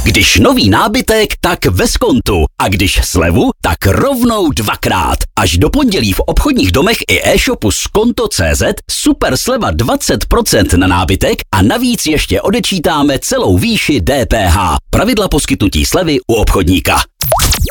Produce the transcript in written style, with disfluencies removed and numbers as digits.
Když nový nábytek, tak ve Skontu. A když slevu, tak rovnou dvakrát. Až do pondělí v obchodních domech i e-shopu Skonto.cz super sleva 20% na nábytek a navíc ještě odečítáme celou výši DPH. Pravidla poskytnutí slevy u obchodníka.